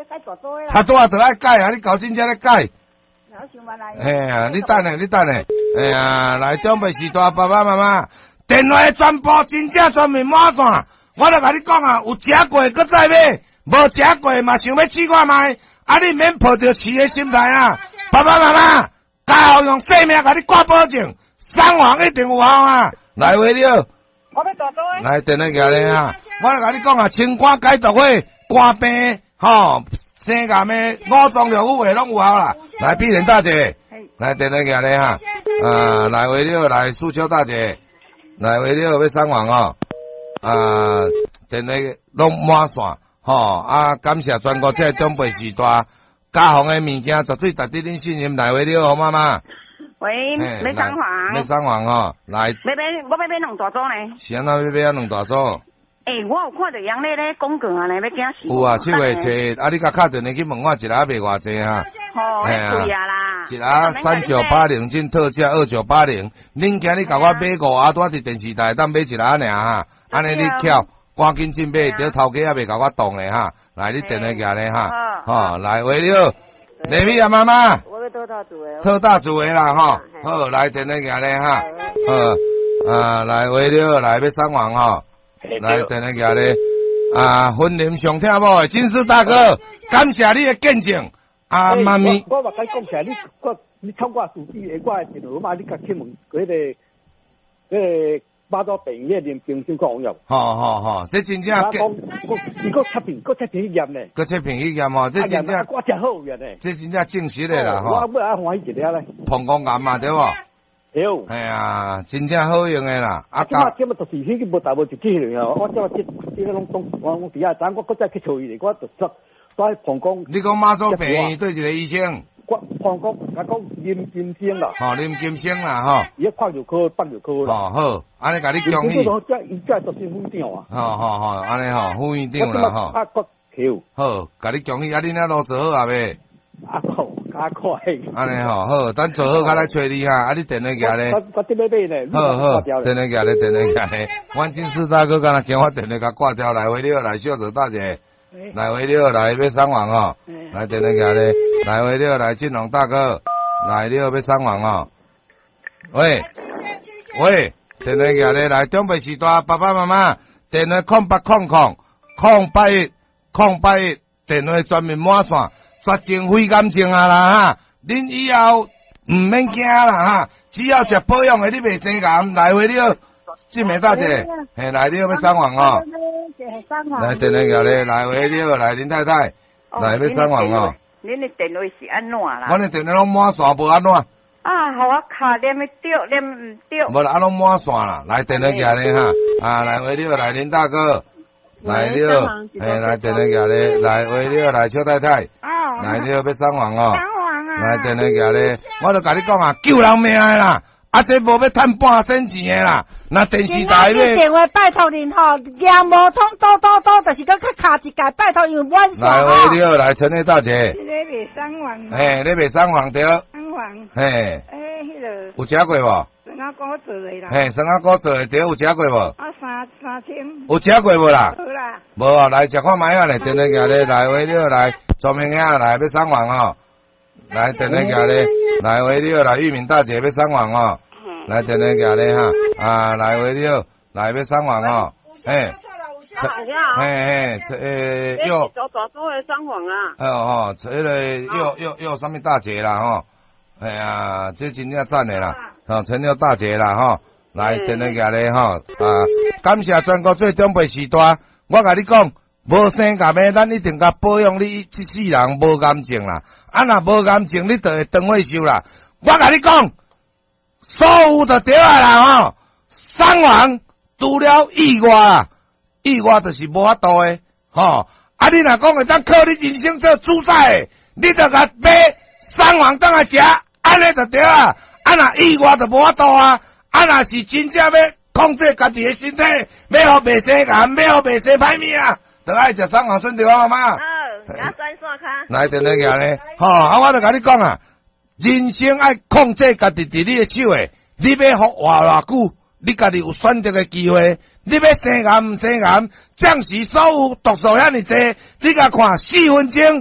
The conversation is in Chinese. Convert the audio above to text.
他拄仔就爱改啊，你搞真正咧改。哎呀，你等下，哎呀，来中北时代爸爸妈妈，电话全部真正全面满线，我著甲你讲啊，有食过搁再买，无食过嘛想要试看卖，啊你免抱着饲的心态啊，爸爸妈妈，家后用性命甲你挂保证，送完一定有效啊，来话了。 我要大做诶。 来电话过来啊，我甲你讲啊，清肝解毒血，肝病吼。生癌的5种疗护的拢有效啦，来碧莲大姐，来电话过来哈，来话了，来素秋大姐，来话了要送完哦，电话拢满线，吼，感谢全国这中北时代家行的物件，绝对值得恁信任，来话了好妈妈。 喂，要送完。 要送完哦，来。 我要买两大组呢。 是安怎要买两大组？ 我有看到杨丽咧广告啊，要惊死。 有啊，7月初，你甲敲电话去问我一下卖偌济哈？ 贵啊啦！ 一下3980进特价2980，恁今日甲我买5啊，拄伫电视台当买一下尔哈，安尼你巧，赶紧进买，着头家也未甲我动咧哈。来，你电话过来哈，吼，来话了，丽美啊妈妈， 我要特大组的。 特大组的啦吼，好，来电话过来哈，来话了，来要送完吼。来，等下个咧，婚龄上听无的金丝大哥，感谢你的见证，妈咪。 我甲你讲起来，你通过手机我的电话嘛，你甲去问嗰个马祖病院连平先讲用。 好，这真正。 伊个测评去验咧。 个测评去验哦，这真正。 我真好验咧。 这真正证实的啦，吼。 我要欢喜一了咧。 膀胱癌嘛，对无？ 对。 哎呀，真正好用的啦。 今日就是迄个无大无就机去了，我今日这个拢我底下等我再去找伊咧，我就在膀胱。 你讲马祖病院对一个医生？ 我膀胱，我讲林金生啦。 林金生啦，吼。 伊放入科，放入科啦。 好，安尼甲你讲伊。 伊再做新副长啊。 好，安尼吼，副院长啦，吼。好，甲你讲伊，你那路做好啊未？加快。安尼好，等做好，我来找你哈。你电话过来。 我这边买咧。 好，电话过来，阮金丝大哥刚才叫我电话甲挂掉，来回了，来小泽大姐，来回了，来要送完哦。来电话过来，来回了，来金龙大哥，来了要送完哦。喂，电话过来，来中北时代爸爸妈妈，电话08000081，电话专门满线。绝情非感情啊啦哈！恁以后唔免惊啦哈，只要食保养的你袂生癌。来回了，金梅大姐，来了要送完哦。来电话过来，来回了，来林太太，来要送完哦。 恁的电话是安怎啦？ 我的电话拢满线，无安怎？ 互我卡念的对，念唔对。 无啦，拢满线啦。来电话过来哈，来回了，来林大哥，来了，来电话过来，来回了，来邱太太。来了要送完哦，来电话过来，我就甲你讲啊，救人命的啦，这无要赚半仙钱的啦，那电视台咧。 电话拜托恁吼，牙无通多，就是搁卡一盖，拜托因为阮说。 来回了，来陈丽大姐。 你未送完。 你未送完对。 送完。迄个。 有食过无？ 生阿哥做的啦。 生阿哥做的对，有食过无？ 三千。 有食过无啦？ 好啦。 无啊，来食看卖啊咧，电话过来，来回了，来。周明兄来要送完哦，来电话过来，来回了，来玉明大姐要送完哦，来电话过来哈，来回了，来要送完哦， 又走都会送完啊， 又什么大姐啦吼，这真正赞的啦，陈廖大姐啦吼，来电话过来吼，感谢全国最中北时代，我甲你讲。无生癌的，咱一定甲保养你一世人无癌症啦。若无癌症，你就会长寿寿啦。我甲你讲，所有就对啊啦吼。送完除了意外，意外就是无法度的吼。你若讲会当靠你人生做主宰的，你就甲买送完当来食，安尼就对啊。若意外就无法度啊。若是真正要控制家己的身体，要互袂生癌，要互袂生歹命啊。都爱食送完顺对我妈。 转线卡。 来电话过来，我就甲你讲啊，人生爱控制家己伫你的手诶，你要活偌久，你家己有选择的机会。你要生癌唔生癌，暂时所有毒素遐尼济，你甲看4分钟。